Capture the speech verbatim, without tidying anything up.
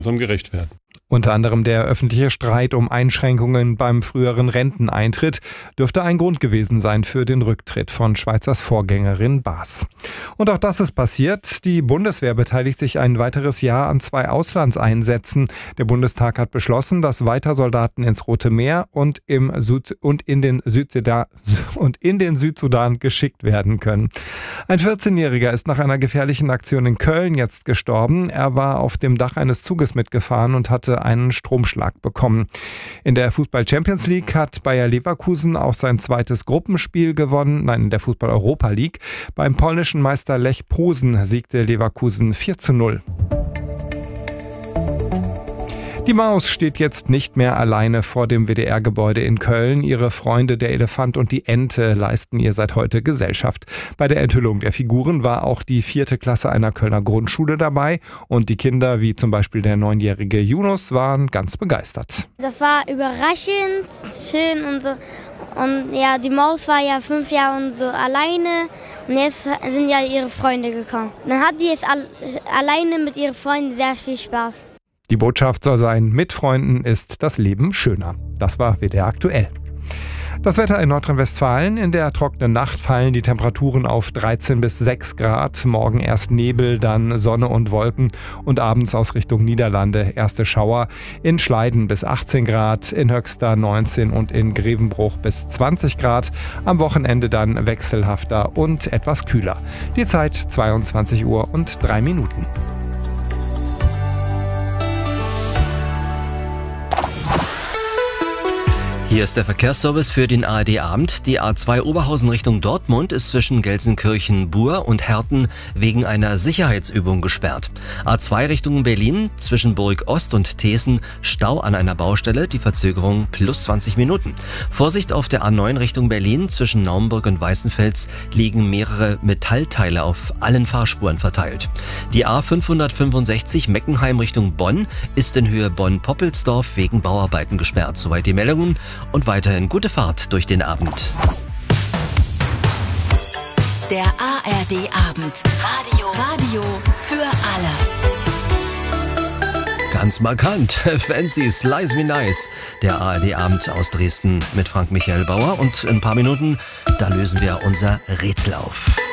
gerecht werden. Unter anderem der öffentliche Streit um Einschränkungen beim früheren Renteneintritt dürfte ein Grund gewesen sein für den Rücktritt von Schweizers Vorgängerin Baas. Und auch das ist passiert. Die Bundeswehr beteiligt sich ein weiteres Jahr an zwei Auslandseinsätzen. Der Bundestag hat beschlossen, dass weiter Soldaten ins Rote Meer und, im Süd- und, in den Südsudan, und in den Südsudan geschickt werden können. Ein vierzehnjähriger ist nach einer gefährlichen Aktion in Köln jetzt gestorben. Er war auf dem Dach eines Zuges mitgefahren und hatte einen Stromschlag bekommen. In der Fußball-Champions League hat Bayer Leverkusen auch sein zweites Gruppenspiel gewonnen. Nein, in der Fußball-Europa League. Beim polnischen Meister Lech Posen siegte Leverkusen vier zu null. Die Maus steht jetzt nicht mehr alleine vor dem W D R-Gebäude in Köln. Ihre Freunde, der Elefant und die Ente, leisten ihr seit heute Gesellschaft. Bei der Enthüllung der Figuren war auch die vierte Klasse einer Kölner Grundschule dabei. Und die Kinder, wie zum Beispiel der neunjährige Yunus, waren ganz begeistert. Das war überraschend, schön und so. Und ja, die Maus war ja fünf Jahre und so alleine und jetzt sind ja ihre Freunde gekommen. Dann hat die jetzt all, alleine mit ihren Freunden sehr viel Spaß. Die Botschaft soll sein, mit Freunden ist das Leben schöner. Das war W D R aktuell. Das Wetter in Nordrhein-Westfalen. In der trockenen Nacht fallen die Temperaturen auf dreizehn bis sechs Grad. Morgen erst Nebel, dann Sonne und Wolken und abends aus Richtung Niederlande erste Schauer. In Schleiden bis achtzehn Grad, in Höxter neunzehn und in Grevenbruch bis zwanzig Grad. Am Wochenende dann wechselhafter und etwas kühler. Die Zeit zweiundzwanzig Uhr und drei Minuten. Hier ist der Verkehrsservice für den A R D-Abend. Die A zwei Oberhausen Richtung Dortmund ist zwischen Gelsenkirchen-Bur und Herten wegen einer Sicherheitsübung gesperrt. A zwei Richtung Berlin zwischen Burg Ost und Thesen Stau an einer Baustelle, die Verzögerung plus zwanzig Minuten. Vorsicht auf der A neun Richtung Berlin zwischen Naumburg und Weißenfels liegen mehrere Metallteile auf allen Fahrspuren verteilt. Die A fünfhundertfünfundsechzig Meckenheim Richtung Bonn ist in Höhe Bonn-Poppelsdorf wegen Bauarbeiten gesperrt. Soweit die Meldungen. Und weiterhin gute Fahrt durch den Abend. Der A R D-Abend. Radio. Radio für alle. Ganz markant. Fancy's Lies Me Nice. Der A R D-Abend aus Dresden mit Frank Michael Bauer. Und in ein paar Minuten, da lösen wir unser Rätsel auf.